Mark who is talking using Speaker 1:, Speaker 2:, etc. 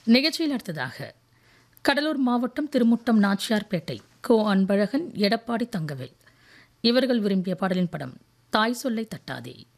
Speaker 1: நிகழ்ச்சியில் அடுத்ததாக கடலூர் மாவட்டம் திருமுட்டம் நாச்சியார்பேட்டை கோ அன்பழகன், எடப்பாடி தங்கவேல் இவர்கள் விரும்பிய பாடலின் படம் தாய் சொல்லை தட்டாதே.